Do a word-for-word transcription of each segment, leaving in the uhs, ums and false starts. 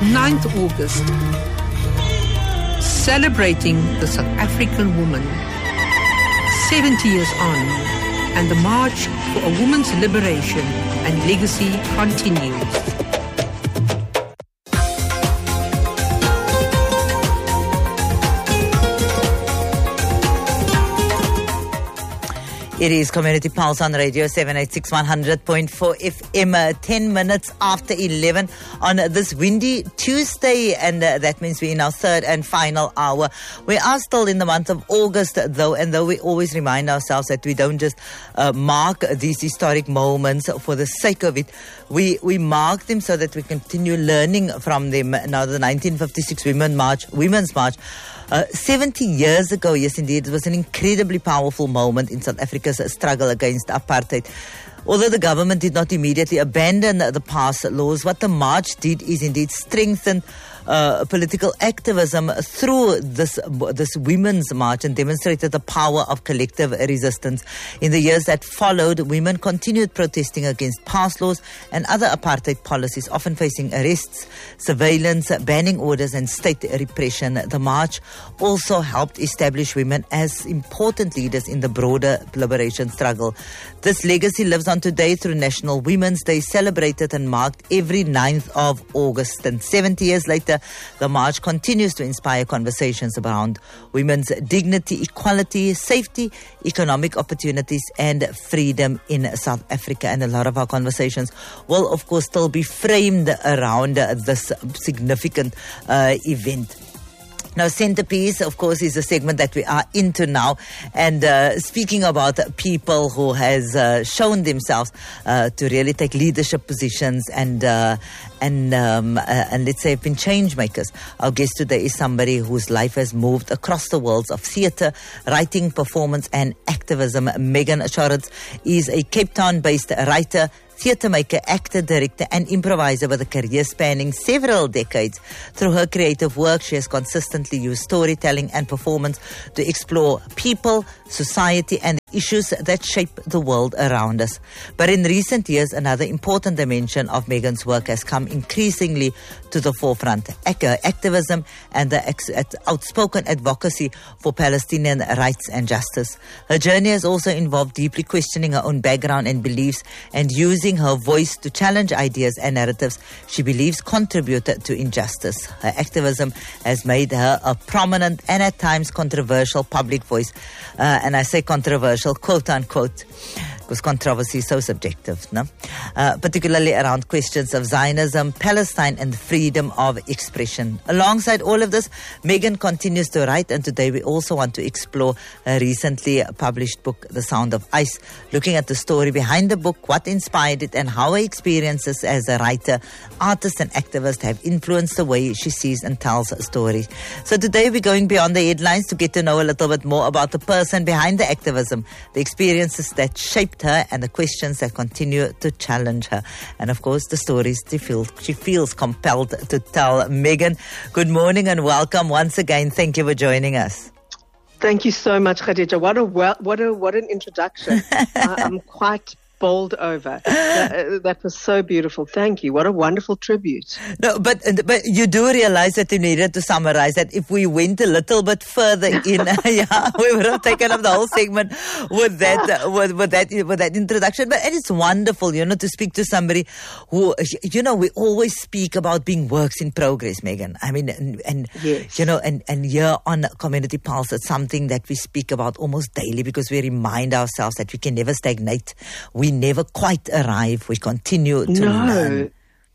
ninth of August, celebrating the South African woman seventy years on, and the march for a woman's liberation and legacy continues. It is Community Pulse on Radio seven eighty-six one hundred point four F M, uh, ten minutes after eleven on uh, this windy Tuesday, and uh, that means we're in our third and final hour. We are still in the month of August, though, and though we always remind ourselves that we don't just uh, mark these historic moments for the sake of it, we, we mark them so that we continue learning from them. Now, the nineteen fifty-six Women March, Women's March, Uh, seventy years ago, yes indeed, it was an incredibly powerful moment in South Africa's struggle against apartheid. Although the government did not immediately abandon the past laws, what the march did is indeed strengthen uh, political activism through this this women's march and demonstrated the power of collective resistance. In the years that followed, women continued protesting against past laws and other apartheid policies, often facing arrests, surveillance, banning orders and state repression. The march also helped establish women as important leaders in the broader liberation struggle. This legacy lives on today through National Women's Day, celebrated and marked every ninth of August. And seventy years later, the march continues to inspire conversations around women's dignity, equality, safety, economic opportunities and freedom in South Africa. And a lot of our conversations will, of course, still be framed around uh, this significant uh, event. Now, Centerpiece, of course, is a segment that we are into now. And uh, speaking about people who has uh, shown themselves uh, to really take leadership positions and uh, and um, uh, and let's say have been change makers. Our guest today is somebody whose life has moved across the worlds of theatre, writing, performance and activism. Megan Scharitz is a Cape Town-based writer, theatre maker, actor, director and improviser with a career spanning several decades. Through her creative work, she has consistently used storytelling and performance to explore people, society and issues that shape the world around us. But in recent years, another important dimension of Megan's work has come increasingly to the forefront: activism and the ex- outspoken advocacy for Palestinian rights and justice. Her journey has also involved deeply questioning her own background and beliefs and using her voice to challenge ideas and narratives she believes contribute to injustice. Her activism has made her a prominent and at times controversial public voice. Uh, and I say controversial, quote unquote, because controversy is so subjective, no? Uh, particularly around questions of Zionism, Palestine and freedom of expression. Alongside all of this, Megan continues to write, and today we also want to explore her recently published book, The Sound of Ice, looking at the story behind the book, what inspired it and how her experiences as a writer, artist and activist have influenced the way she sees and tells stories. So today we're going beyond the headlines to get to know a little bit more about the person behind the activism, the experiences that shaped her and the questions that continue to challenge her, and of course the stories she feels, she feels compelled to tell. Megan, good morning and welcome once again. Thank you for joining us. Thank you so much, Khadija. What a well, what a what an introduction. I, I'm quite bowled over. That, that was so beautiful. Thank you. What a wonderful tribute. No, but but you do realize that you needed to summarize that if we went a little bit further in, yeah, we would have taken up the whole segment with that uh, with, with that with that introduction. But and it's wonderful, you know, to speak to somebody who, you know, we always speak about being works in progress, Megan. I mean, and, and yes. you know, and and here on Community Pulse, it's something that we speak about almost daily because we remind ourselves that we can never stagnate. We never quite arrive. We continue to no, learn.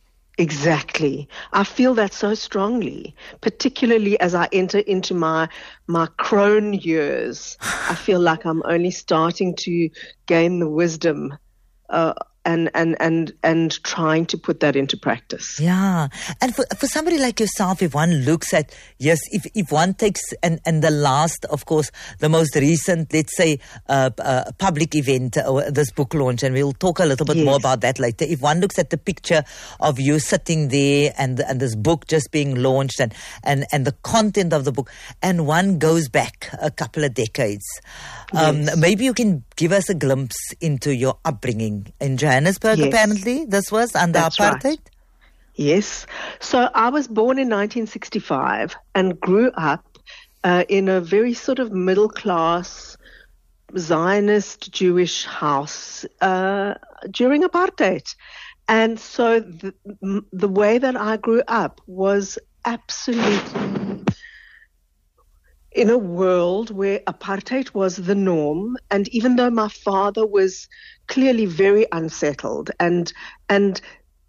Exactly. I feel that so strongly, particularly as I enter into my my crone years. I feel like I'm only starting to gain the wisdom uh, and, and, and, and trying to put that into practice. Yeah. And for, for somebody like yourself, if one looks at, yes, if, if one takes, and, and the last, of course, the most recent, let's say, uh, uh, public event, uh, this book launch, and we'll talk a little bit yes. more about that later. If one looks at the picture of you sitting there and, and this book just being launched and, and, and the content of the book, and one goes back a couple of decades, um, yes. maybe you can give us a glimpse into your upbringing in Johannesburg, yes. apparently. This was under That's apartheid? Right. Yes. So I was born in nineteen sixty-five and grew up uh, in a very sort of middle-class Zionist Jewish house uh, during apartheid. And so the, the way that I grew up was absolutely in a world where apartheid was the norm. And even though my father was clearly very unsettled and and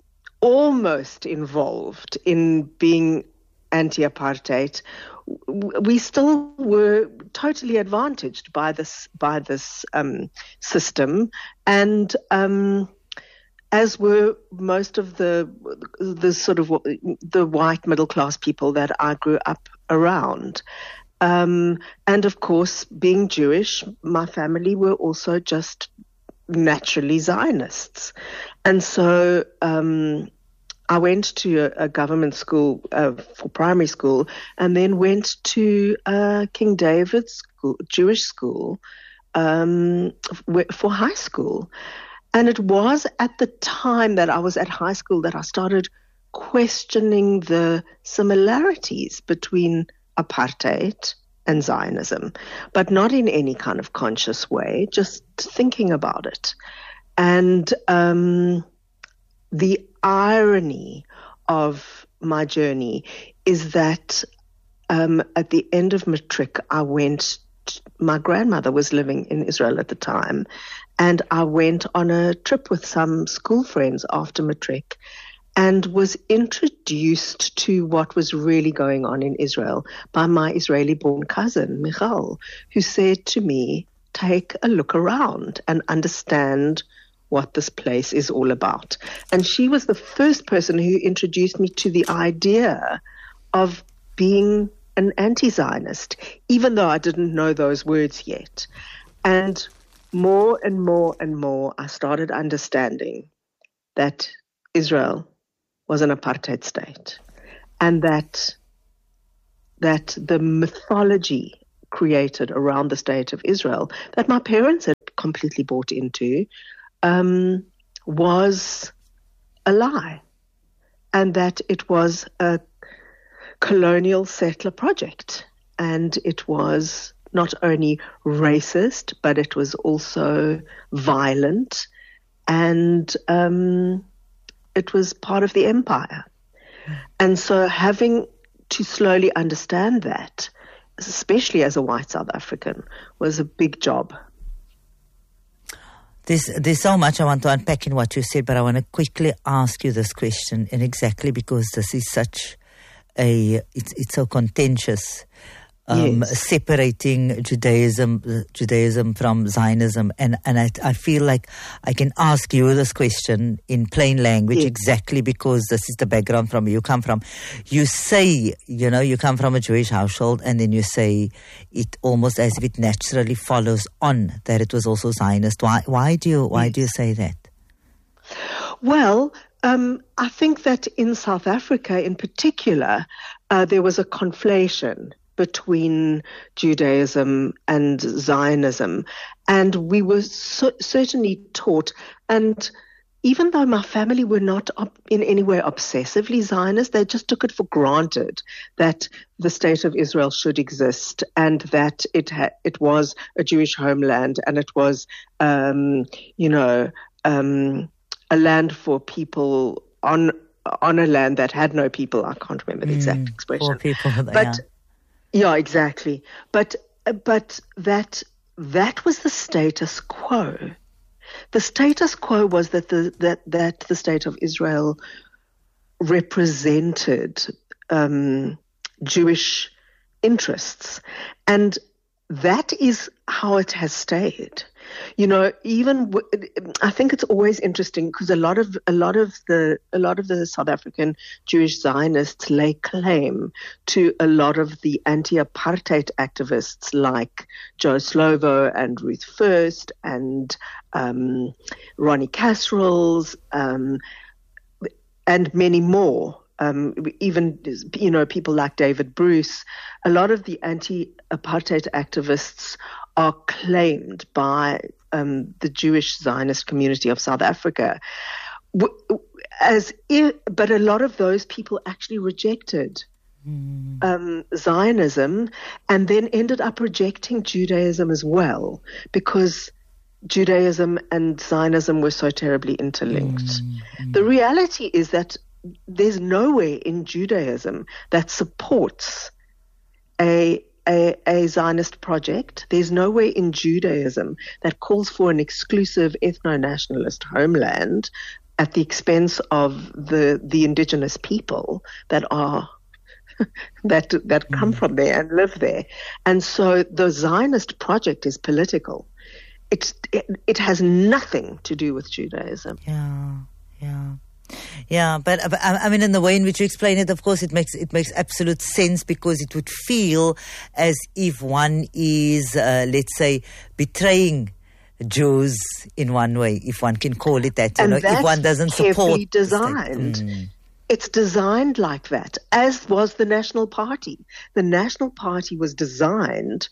almost involved in being anti-apartheid, we still were totally advantaged by this by this um, system, and um, as were most of the the sort of the white middle class people that I grew up around. Um, and of course, being Jewish, my family were also just naturally Zionists. And so um, I went to a, a government school uh, for primary school, and then went to uh, King David's school, Jewish school um, for high school. And it was at the time that I was at high school that I started questioning the similarities between apartheid and Zionism, but not in any kind of conscious way, just thinking about it. And um, the irony of my journey is that um, at the end of matric, I went, to, my grandmother was living in Israel at the time, and I went on a trip with some school friends after matric, and was introduced to what was really going on in Israel by my Israeli-born cousin, Michal, who said to me, take a look around and understand what this place is all about. And she was the first person who introduced me to the idea of being an anti-Zionist, even though I didn't know those words yet. And more and more and more, I started understanding that Israel was an apartheid state, and that that the mythology created around the state of Israel that my parents had completely bought into um, was a lie, and that it was a colonial settler project, and it was not only racist, but it was also violent, and um, it was part of the empire. And so having to slowly understand that, especially as a white South African, was a big job. There's, there's so much I want to unpack in what you said, but I want to quickly ask you this question, and exactly because this is such a, it's, it's so contentious. Um, yes. Separating Judaism, Judaism from Zionism, and and I, I feel like I can ask you this question in plain language, yes. exactly because this is the background from you come from. You say, you know, you come from a Jewish household, and then you say it almost as if it naturally follows on that it was also Zionist. Why? Why do you? Why yes. do you say that? Well, um, I think that in South Africa, in particular, uh, there was a conflation between Judaism and Zionism. And we were so, certainly taught, and even though my family were not op- in any way obsessively Zionist, they just took it for granted that the state of Israel should exist, and that it ha- it was a Jewish homeland, and it was, um, you know, um, a land for people on on a land that had no people. I can't remember the exact mm, expression. For people, but yeah. Yeah, exactly. But but that that was the status quo. The status quo was that the that that the state of Israel represented um, Jewish interests, and that is how it has stayed. You know, even w- I think it's always interesting because a lot of a lot of the a lot of the South African Jewish Zionists lay claim to a lot of the anti-apartheid activists like Joe Slovo and Ruth First and um, Ronnie Kasrils um, and many more. Um, even, you know, people like David Bruce. A lot of the anti-apartheid activists are claimed by um, the Jewish Zionist community of South Africa. as if, but a lot of those people actually rejected mm. um, Zionism and then ended up rejecting Judaism as well, because Judaism and Zionism were so terribly interlinked. Mm. Mm. The reality is that there's nowhere in Judaism that supports a A, a Zionist project. There's nowhere in Judaism that calls for an exclusive ethno-nationalist homeland at the expense of the the indigenous people that are that that come mm. from there and live there. And so the Zionist project is political. It's it, it has nothing to do with Judaism. Yeah, yeah. Yeah, but, but I mean, in the way in which you explain it, of course, it makes it makes absolute sense, because it would feel as if one is, uh, let's say, betraying Jews in one way, if one can call it that. You and know, that's if one doesn't carefully support designed. Mm. It's designed like that, as was the National Party. The National Party was designed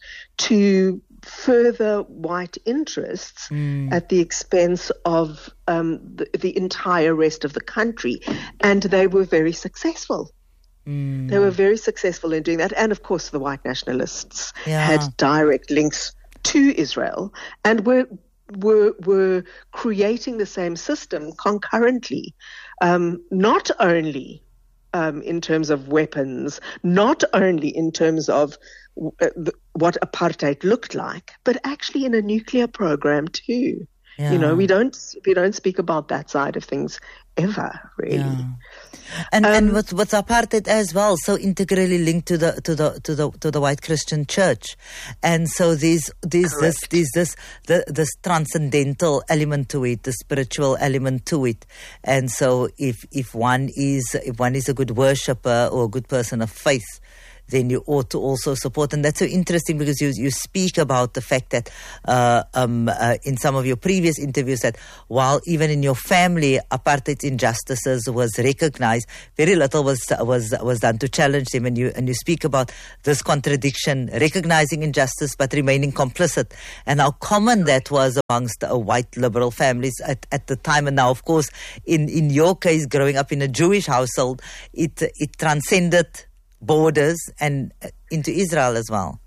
to further white interests mm. at the expense of um, the, the entire rest of the country. And they were very successful. Mm. They were very successful in doing that. And, of course, the white nationalists yeah. had direct links to Israel and were were were creating the same system concurrently, um, not only um, in terms of weapons, not only in terms of w- uh, what apartheid looked like, but actually in a nuclear program too. Yeah. You know, we don't we don't speak about that side of things ever, really. Yeah. And um, and what's what's apartheid as well, so integrally linked to the to the to the to the white Christian church, and so there's there's this there's this the, this transcendental element to it, the spiritual element to it, and so if if one is if one is a good worshipper or a good person of faith, then you ought to also support. And that's so interesting, because you you speak about the fact that uh, um, uh, in some of your previous interviews that while even in your family apartheid injustices was recognized, very little was was was done to challenge them. And you and you speak about this contradiction, recognizing injustice but remaining complicit, and how common that was amongst uh, white liberal families at, at the time. And now, of course, in in your case, growing up in a Jewish household, it it transcended borders and into Israel as well.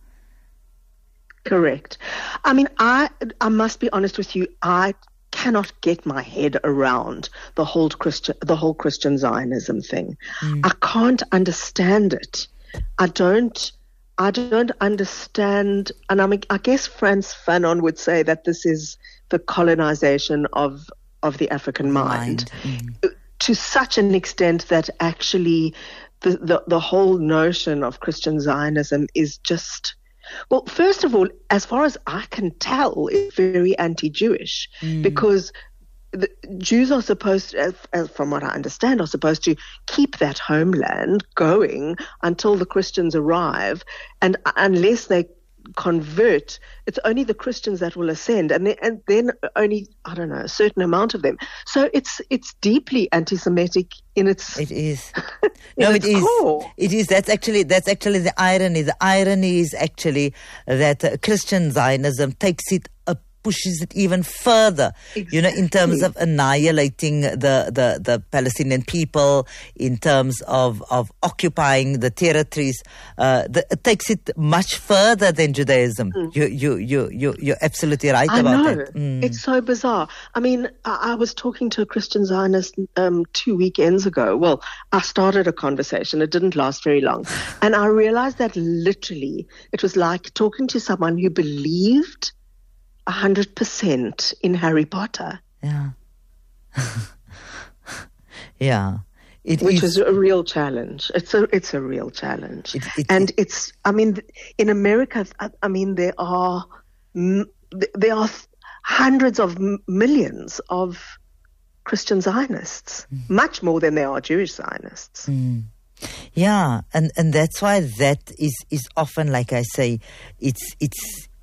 Correct. I mean, I I must be honest with you. I cannot get my head around the whole Christian the whole Christian Zionism thing. Mm. I can't understand it. I don't. I don't understand. And I mean, I guess Frantz Fanon would say that this is the colonization of of the African mind, mind. Mm. to such an extent that actually The, the the whole notion of Christian Zionism is just, well, first of all, as far as I can tell, it's very anti-Jewish mm. because the Jews are supposed to, as, as from what I understand, are supposed to keep that homeland going until the Christians arrive, and unless they convert, it's only the Christians that will ascend, and then, and then only, I don't know, a certain amount of them. So it's it's deeply anti-Semitic in its it is in no its it is core. it is that's actually that's actually the irony. The irony is actually that uh, Christian Zionism takes it a pushes it even further, exactly. you know, in terms of annihilating the, the, the Palestinian people, in terms of, of occupying the territories. Uh, the, it takes it much further than Judaism. Mm. You, you, you, you, you're absolutely right I about know. that. Mm. It's so bizarre. I mean, I, I was talking to a Christian Zionist um, two weekends ago. Well, I started a conversation. It didn't last very long. And I realized that literally it was like talking to someone who believed A hundred percent in Harry Potter. Yeah. yeah. It Which is is a real challenge. It's a it's a real challenge. It, it, and it, it's, I mean, in America, I, I mean, there are, there are hundreds of millions of Christian Zionists, mm. much more than there are Jewish Zionists. Mm. Yeah. And, and that's why that is, is often, like I say, it's, it's,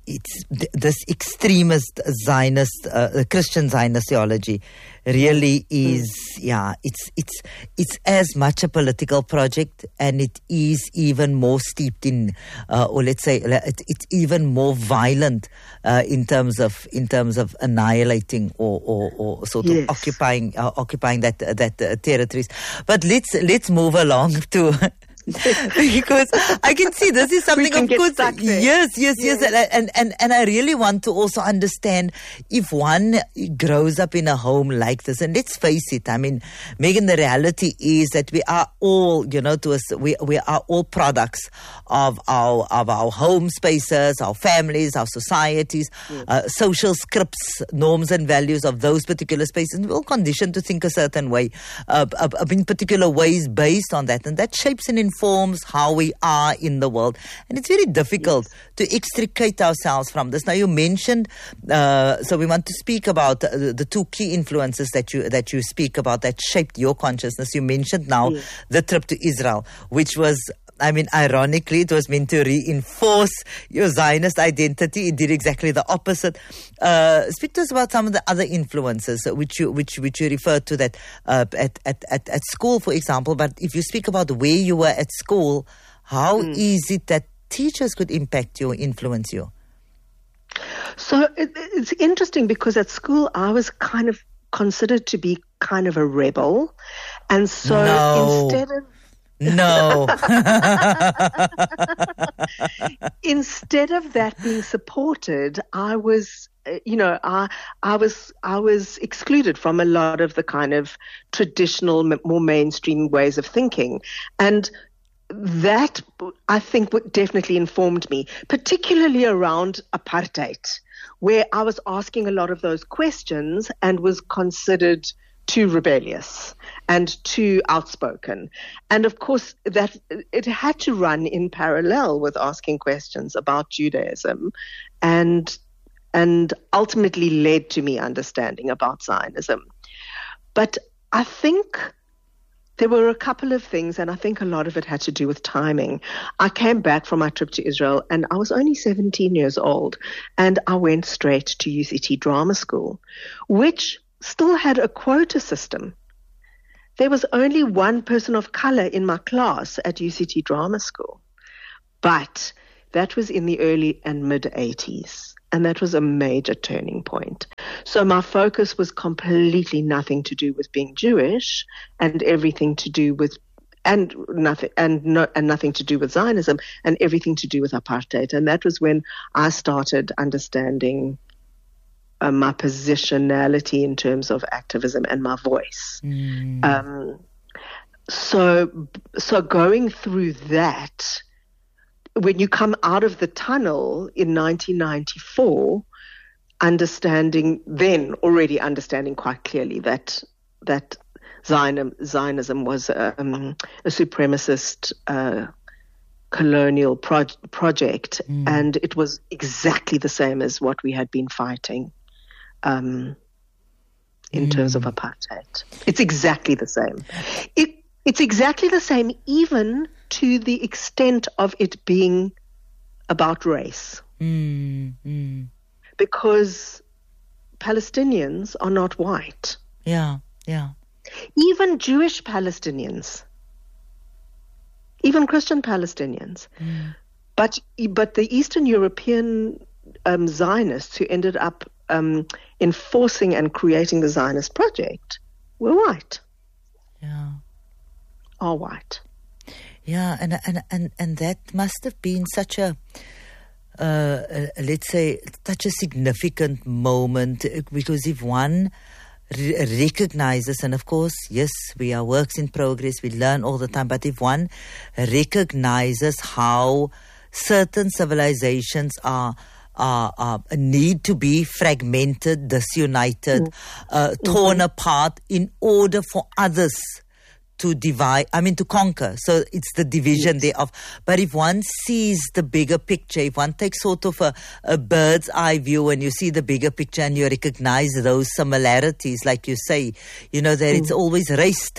it's th- this extremist Zionist, uh, Christian Zionist theology really is, mm. yeah, it's it's it's as much a political project, and it is even more steeped in, uh, or let's say, it, it's even more violent uh, in terms of in terms of annihilating or or, or sort yes. of occupying uh, occupying that uh, that uh, territories. But let's let's move along to. Because I can see this is something, of course, yes, yes, yes, yes. And, and, and I really want to also understand if one grows up in a home like this, and let's face it, I mean, Megan, the reality is that we are all, you know, to us, we, we are all products of our, of our home spaces, our families, our societies, mm. uh, social scripts, norms and values of those particular spaces. We're all conditioned to think a certain way, uh, uh, in particular ways based on that, and that shapes and informs Forms how we are in the world, and it's very difficult yes. to extricate ourselves from this. Now, you mentioned, uh, so we want to speak about uh, the two key influences that you that you speak about that shaped your consciousness. You mentioned now yes. the trip to Israel, which was, I mean, ironically, it was meant to reinforce your Zionist identity. It did exactly the opposite. Uh, speak to us about some of the other influences which you which which you referred to that uh, at, at at at school, for example. But if you speak about where you were at school, how mm. is it that teachers could impact you, influence you? So it, it's interesting because at school I was kind of considered to be kind of a rebel, and so no. instead of No. Instead of that being supported, I was, you know, I, I was, I was excluded from a lot of the kind of traditional, more mainstream ways of thinking, and that I think definitely informed me, particularly around apartheid, where I was asking a lot of those questions and was considered too rebellious and too outspoken. And of course, that it had to run in parallel with asking questions about Judaism, and and ultimately led to me understanding about Zionism. But I think there were a couple of things, and I think a lot of it had to do with timing. I came back from my trip to Israel, and I was only seventeen years old, and I went straight to U C T Drama School, which still had a quota system. There was only one person of color in my class at U C T Drama School. But that was in the early and mid-eighties, and that was a major turning point. So my focus was completely nothing to do with being Jewish, and everything to do with and nothing and no and nothing to do with Zionism, and everything to do with apartheid. And that was when I started understanding Uh, my positionality in terms of activism and my voice. Mm. Um, so, so going through that, when you come out of the tunnel in nineteen ninety-four, understanding then already understanding quite clearly that that Zionism, Zionism was um, a supremacist uh, colonial pro- project, mm. and it was exactly the same as what we had been fighting. Um, in mm. terms of apartheid, it's exactly the same. It it's exactly the same, even to the extent of it being about race, mm. Mm. because Palestinians are not white. Yeah, yeah. Even Jewish Palestinians, even Christian Palestinians, mm. but but the Eastern European um, Zionists who ended up Um, enforcing and creating the Zionist project were white. Yeah. Are white. Yeah, and and and, and that must have been such a, uh, uh, let's say, such a significant moment, because if one re- recognizes, and of course, yes, we are works in progress, we learn all the time, but if one recognizes how certain civilizations are Uh, uh, need to be fragmented, disunited, uh, torn mm-hmm. apart in order for others to divide, I mean to conquer. So it's the division yes. thereof. But if one sees the bigger picture, if one takes sort of a, a bird's eye view and you see the bigger picture and you recognize those similarities, like you say, you know, that mm. it's always raced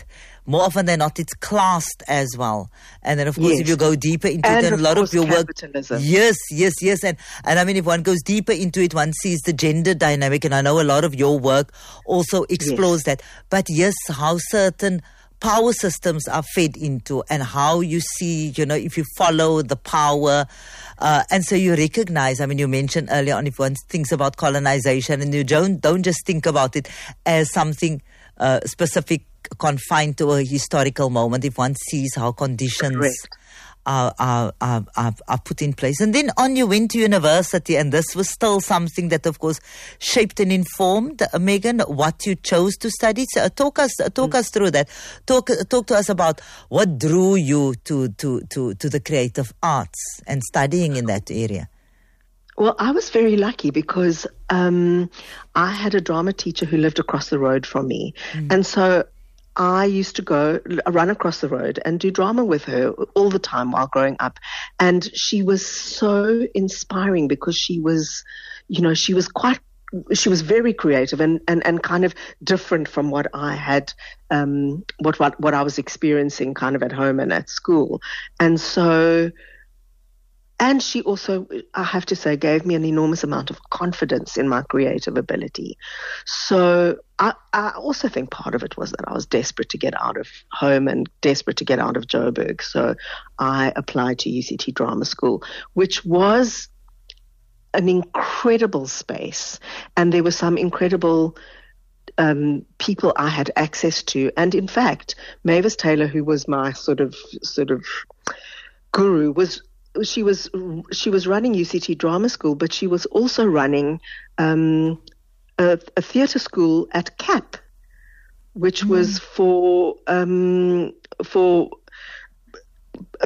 more often than not, it's classed as well. And then, of course, Yes. if you go deeper into And it, then of a lot course of your work. capitalism. Yes, yes, yes. And, and I mean, if one goes deeper into it, one sees the gender dynamic. And I know a lot of your work also explores that. But yes, how certain power systems are fed into and how you see, you know, if you follow the power. Uh, and so you recognize, I mean, you mentioned earlier on, if one thinks about colonization, and you don't, don't just think about it as something uh, specific, confined to a historical moment, if one sees how conditions Correct. are, are, are, are, are put in place. And then on you went to university, and this was still something that, of course, shaped and informed, uh, Megan, what you chose to study. So uh, talk us uh, talk mm. us through that. Talk talk to us about what drew you to, to, to, to the creative arts and studying in that area. Well, I was very lucky because um, I had a drama teacher who lived across the road from me. Mm. And so I used to go run across the road and do drama with her all the time while growing up. And she was so inspiring because she was, you know, she was quite, she was very creative and, and, and kind of different from what I had, um, what, what, what I was experiencing kind of at home and at school. And so, and she also, I have to say, gave me an enormous amount of confidence in my creative ability. So I, I also think part of it was that I was desperate to get out of home and desperate to get out of Joburg. So I applied to U C T Drama School, which was an incredible space. And there were some incredible um, people I had access to. And in fact, Mavis Taylor, who was my sort of sort of guru, was She was she was running U C T Drama School, but she was also running um, a, a theatre school at C A P, which mm. was for um, for uh,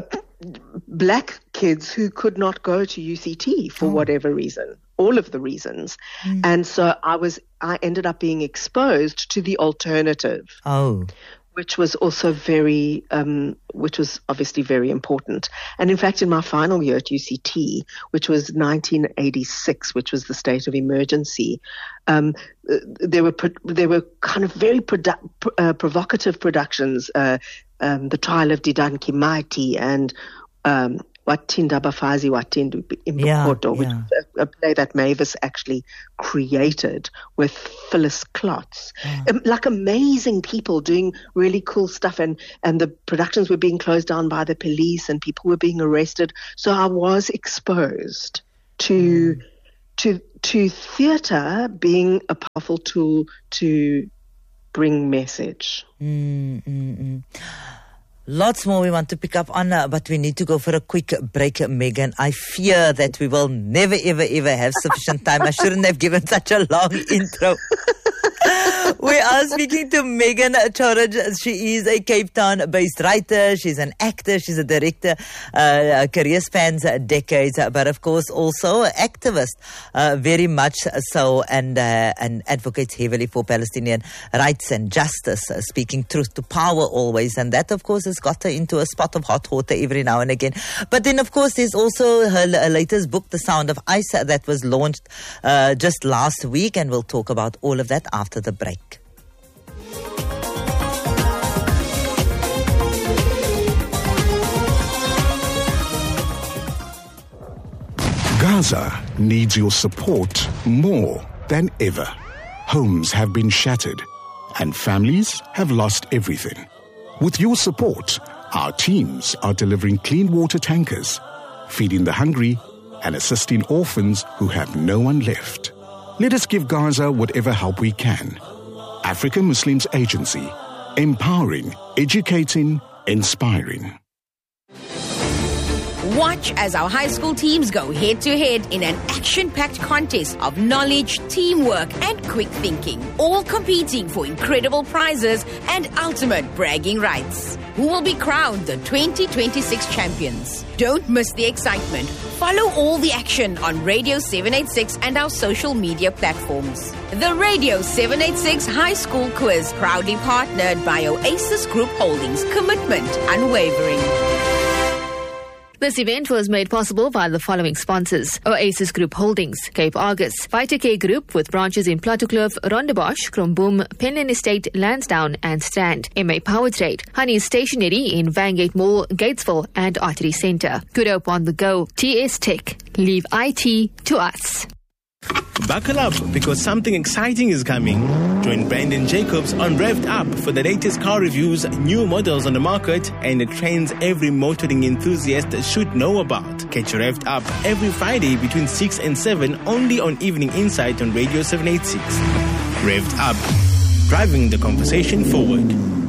black kids who could not go to U C T for oh. whatever reason, all of the reasons, mm. and so I was I ended up being exposed to the alternative. Oh. Which was also very, um, which was obviously very important. And in fact, in my final year at U C T, which was nineteen eighty-six, which was the state of emergency, um, there were pro- there were kind of very produ- uh, provocative productions, uh, um, The Trial of Dedan Kimathi and um, Watinda Bafazi Watindu Imbokodo, which was a, a play that Mavis actually created with Phyllis Klotz. Yeah. Um, like amazing people doing really cool stuff, and, and the productions were being closed down by the police and people were being arrested. So I was exposed to, mm. to, to theatre being a powerful tool to bring message. Mm, mm, mm. Lots more we want to pick up on, uh, but we need to go for a quick break, Megan. I fear that we will never, ever, ever have sufficient time. I shouldn't have given such a long intro. We are speaking to Megan Chorage. She is a Cape Town-based writer. She's an actor. She's a director. Uh, her career spans decades, but of course also an activist, uh, very much so, and uh, and advocates heavily for Palestinian rights and justice, uh, speaking truth to power always. And that, of course, has got her into a spot of hot water every now and again. But then, of course, there's also her, her latest book, The Sound of Ice, that was launched uh, just last week, and we'll talk about all of that after the break. Gaza needs your support more than ever. Homes have been shattered and families have lost everything. With your support, our teams are delivering clean water tankers, feeding the hungry, and assisting orphans who have no one left. Let us give Gaza whatever help we can. African Muslims Agency, empowering, educating, inspiring. Watch as our high school teams go head-to-head in an action-packed contest of knowledge, teamwork, and quick thinking, all competing for incredible prizes and ultimate bragging rights. Who will be crowned the twenty twenty-six champions? Don't miss the excitement. Follow all the action on Radio seven eighty-six and our social media platforms. The Radio seven eighty-six High School Quiz, proudly partnered by Oasis Group Holdings. Commitment unwavering. This event was made possible by the following sponsors: Oasis Group Holdings, Cape Argus, Vitacare Group with branches in Plattekloof, Rondebosch, Kromboom, Penland Estate, Lansdowne and Strand, M A Power Trade, Honey Stationery in Vangate Mall, Gatesville and Artery Centre. Good Hope on the Go, T S Tech. Leave I T to us. Buckle up because something exciting is coming. Join Brandon Jacobs on Revved Up for the latest car reviews, new models on the market, and the trends every motoring enthusiast should know about. Catch Revved Up every Friday between six and seven only on Evening Insight on Radio seven eighty-six. Revved Up, driving the conversation forward.